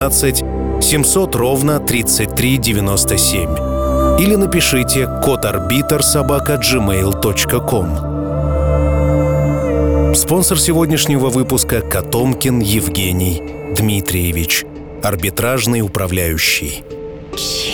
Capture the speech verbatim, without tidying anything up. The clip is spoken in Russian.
семьсот ровно тридцать три девяносто семь. Или напишите код-арбитр собака джимейл точка ком. Спонсор сегодняшнего выпуска — Котомкин Евгений Дмитриевич, арбитражный управляющий.